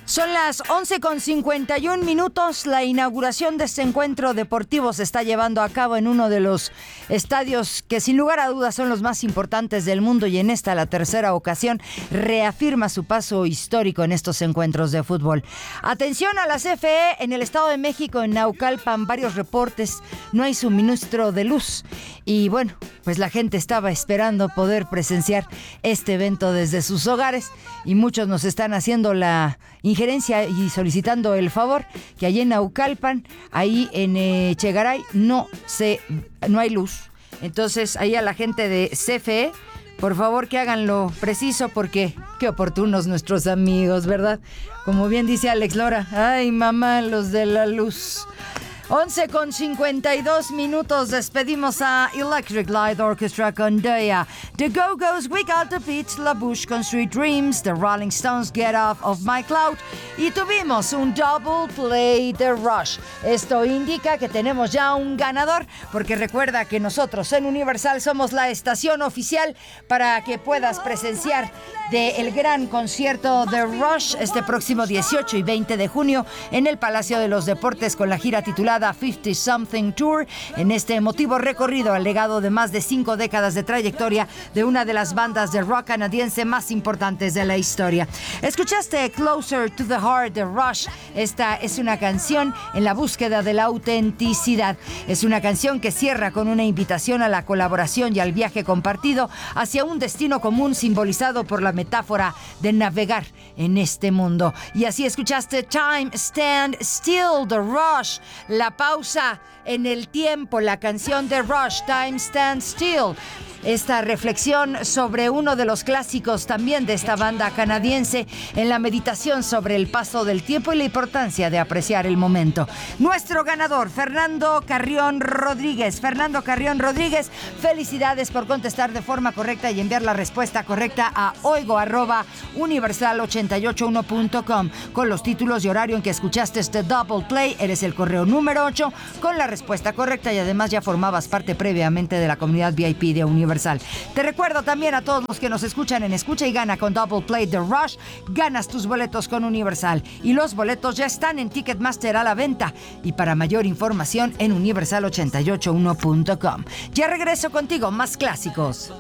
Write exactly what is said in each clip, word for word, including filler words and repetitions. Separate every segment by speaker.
Speaker 1: Son las once con cincuenta y un minutos. La inauguración de este encuentro deportivo se está llevando a cabo en uno de los estadios que sin lugar a dudas son los más importantes del mundo, y en esta, la tercera ocasión, reafirma su paso histórico en estos encuentros de fútbol. Atención a la C F E en el Estado de México, en Naucalpan, varios reportes, no hay suministro de luz y bueno, pues la gente estaba esperando poder presenciar este evento desde sus hogares, y muchos nos están haciendo la injerencia y solicitando el favor que allí en Naucalpan, ahí en eh, Chegaray, no se, no hay luz. Entonces, ahí a la gente de C F E, por favor que hagan lo preciso, porque qué oportunos nuestros amigos, ¿verdad? Como bien dice Alex Lora, ay mamá, los de la luz. once con cincuenta y dos minutos, despedimos a Electric Light Orchestra con Daya, The Go-Go's We Got the Beat, La Bouche con Street Dreams, The Rolling Stones Get Off of My Cloud, y tuvimos un double play de Rush. Esto indica que tenemos ya un ganador, porque recuerda que nosotros en Universal somos la estación oficial para que puedas presenciar del gran concierto de Rush este próximo dieciocho y veinte de junio en el Palacio de los Deportes, con la gira titulada cincuenta Something Tour, en este emotivo recorrido al legado de más de cinco décadas de trayectoria de una de las bandas de rock canadiense más importantes de la historia. Escuchaste Closer to the Heart de Rush. Esta es una canción en la búsqueda de la autenticidad. Es una canción que cierra con una invitación a la colaboración y al viaje compartido hacia un destino común, simbolizado por la metáfora de navegar en este mundo. Y así escuchaste Time Stand Still de Rush, la pausa en el tiempo, la canción de Rush, Time Stand Still. Esta reflexión sobre uno de los clásicos también de esta banda canadiense, en la meditación sobre el paso del tiempo y la importancia de apreciar el momento. Nuestro ganador, Fernando Carrión Rodríguez. Fernando Carrión Rodríguez, felicidades por contestar de forma correcta y enviar la respuesta correcta a oigo arroba universal ochenta y ocho uno punto com con los títulos y horario en que escuchaste este double play. Eres el correo número ocho con la respuesta correcta, y además ya formabas parte previamente de la comunidad V I P de Universal. Te recuerdo también a todos los que nos escuchan en Escucha y Gana con Double Play de Rush, ganas tus boletos con Universal, y los boletos ya están en Ticketmaster a la venta, y para mayor información en universal ochenta y ocho uno punto com. Ya regreso contigo, más clásicos.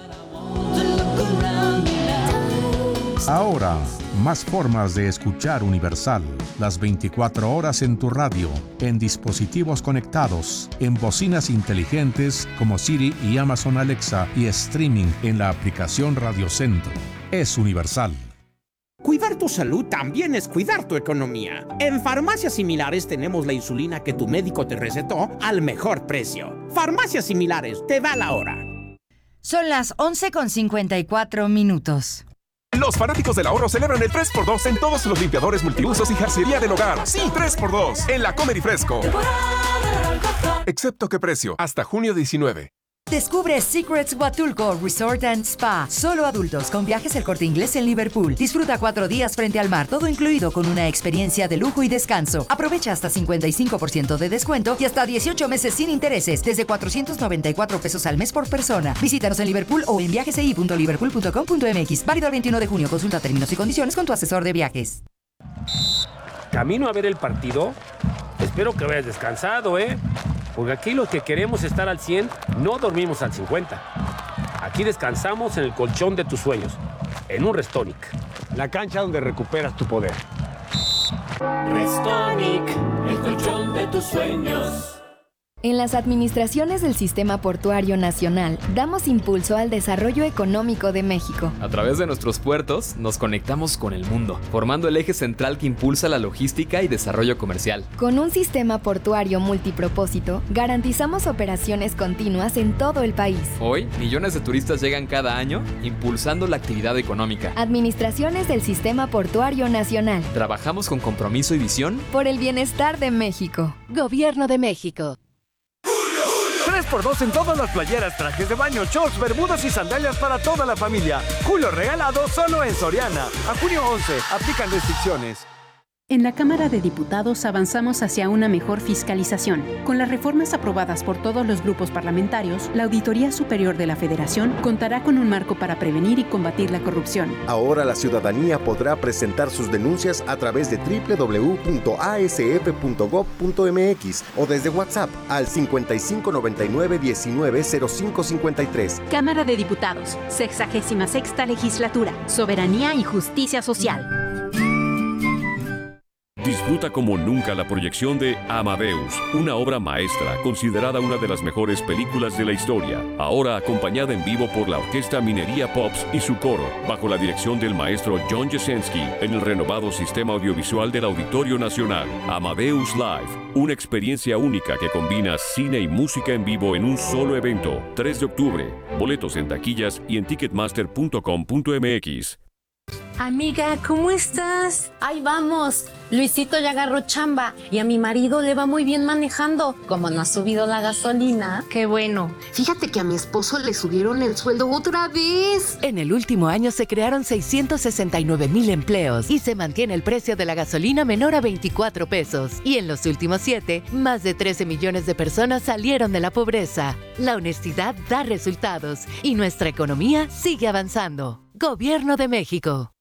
Speaker 2: Ahora, más formas de escuchar Universal. Las veinticuatro horas en tu radio, en dispositivos conectados, en bocinas inteligentes como Siri y Amazon Alexa, y streaming en la aplicación Radio Centro. Es Universal.
Speaker 3: Cuidar tu salud también es cuidar tu economía. En Farmacias Similares tenemos la insulina que tu médico te recetó al mejor precio. Farmacias Similares, te da la hora.
Speaker 1: Son las once con cincuenta y cuatro minutos.
Speaker 4: Los fanáticos del ahorro celebran el tres por dos en todos los limpiadores multiusos y jarcería del hogar. Sí, tres por dos en la Comer y Fresco. Excepto qué precio, hasta junio diecinueve.
Speaker 1: Descubre Secrets Huatulco Resort and Spa. Solo adultos, con viajes El Corte Inglés en Liverpool. Disfruta cuatro días frente al mar, todo incluido, con una experiencia de lujo y descanso. Aprovecha hasta cincuenta y cinco por ciento de descuento y hasta dieciocho meses sin intereses, desde cuatrocientos noventa y cuatro pesos al mes por persona. Visítanos en Liverpool o en viajes e i punto liverpool punto com punto m x. Válido el veintiuno de junio. Consulta términos y condiciones con tu asesor de viajes.
Speaker 5: Camino a ver el partido. Espero que hayas descansado, ¿eh? Porque aquí los que queremos estar al cien no dormimos al cincuenta. Aquí descansamos en el colchón de tus sueños, en un Restonic.
Speaker 6: La cancha donde recuperas tu poder.
Speaker 7: Restonic, el colchón de tus sueños.
Speaker 8: En las administraciones del Sistema Portuario Nacional, damos impulso al desarrollo económico de México.
Speaker 9: A través de nuestros puertos, nos conectamos con el mundo, formando el eje central que impulsa la logística y desarrollo comercial.
Speaker 8: Con un sistema portuario multipropósito, garantizamos operaciones continuas en todo el país.
Speaker 9: Hoy, millones de turistas llegan cada año, impulsando la actividad económica.
Speaker 8: Administraciones del Sistema Portuario Nacional.
Speaker 9: Trabajamos con compromiso y visión
Speaker 8: por el bienestar de México. Gobierno de México.
Speaker 6: tres por dos en todas las playeras, trajes de baño, shorts, bermudas y sandalias para toda la familia. Julio regalado solo en Soriana. A junio once, aplican restricciones.
Speaker 10: En la Cámara de Diputados avanzamos hacia una mejor fiscalización. Con las reformas aprobadas por todos los grupos parlamentarios, la Auditoría Superior de la Federación contará con un marco para prevenir y combatir la corrupción.
Speaker 11: Ahora la ciudadanía podrá presentar sus denuncias a través de doble u doble u doble u punto a s f punto gob punto m x o desde WhatsApp al cincuenta y cinco noventa y nueve diecinueve cero cinco cincuenta y tres.
Speaker 10: Cámara de Diputados, sexagésima sexta legislatura, soberanía y justicia social.
Speaker 12: Disfruta como nunca la proyección de Amadeus, una obra maestra considerada una de las mejores películas de la historia, ahora acompañada en vivo por la Orquesta Minería Pops y su coro, bajo la dirección del maestro John Jasenski, en el renovado sistema audiovisual del Auditorio Nacional. Amadeus Live, una experiencia única que combina cine y música en vivo en un solo evento. tres de octubre, boletos en taquillas y en ticketmaster punto com punto m x.
Speaker 13: Amiga, ¿cómo estás? Ahí vamos. Luisito ya agarró chamba y a mi marido le va muy bien manejando. Como no ha subido la gasolina. Qué bueno.
Speaker 14: Fíjate que a mi esposo le subieron el sueldo otra vez.
Speaker 15: En el último año se crearon seiscientos sesenta y nueve mil empleos y se mantiene el precio de la gasolina menor a veinticuatro pesos. Y en los últimos siete, más de trece millones de personas salieron de la pobreza. La honestidad da resultados y nuestra economía sigue avanzando. Gobierno de México.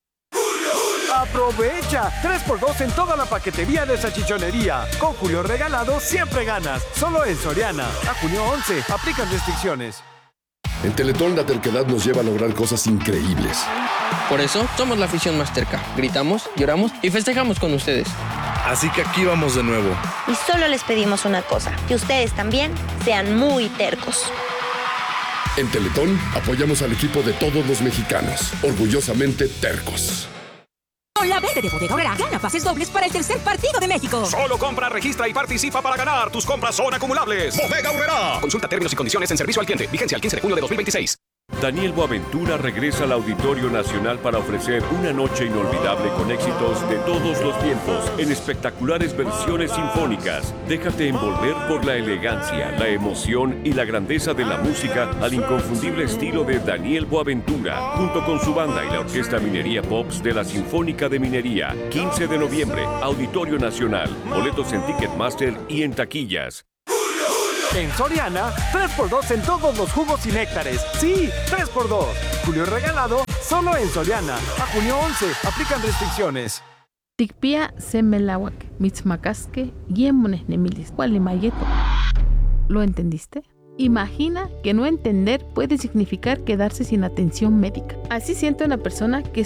Speaker 6: ¡Aprovecha! tres por dos en toda la paquetería de salchichonería. Con Julio Regalado siempre ganas. Solo en Soriana. A junio once. Aplican restricciones.
Speaker 16: En Teletón la terquedad nos lleva a lograr cosas increíbles.
Speaker 17: Por eso somos la afición más terca. Gritamos, lloramos y festejamos con ustedes.
Speaker 18: Así que aquí vamos de nuevo.
Speaker 19: Y solo les pedimos una cosa, que ustedes también sean muy tercos.
Speaker 16: En Teletón apoyamos al equipo de todos los mexicanos. Orgullosamente tercos.
Speaker 20: Con la Verde de Bodega Aurrera, gana pases dobles para el tercer partido de México.
Speaker 21: Solo compra, registra y participa para ganar. Tus compras son acumulables. Bodega Aurrera. Consulta términos y condiciones en servicio al cliente. Vigencia al quince de junio de dos mil veintiséis.
Speaker 12: Daniel Boaventura regresa al Auditorio Nacional para ofrecer una noche inolvidable con éxitos de todos los tiempos en espectaculares versiones sinfónicas. Déjate envolver por la elegancia, la emoción y la grandeza de la música al inconfundible estilo de Daniel Boaventura, junto con su banda y la Orquesta Minería Pops de la Sinfónica de Minería. quince de noviembre, Auditorio Nacional. Boletos en Ticketmaster y en taquillas.
Speaker 6: En Soriana, tres por dos en todos los jugos y néctares. Sí, tres por dos. Julio Regalado, solo en Soriana. A junio once, aplican restricciones.
Speaker 22: Tikpia semelawak, mitzmacasque, yemones nemilis, cualimayeto. ¿Lo entendiste? Imagina que no entender puede significar quedarse sin atención médica. Así siente una persona que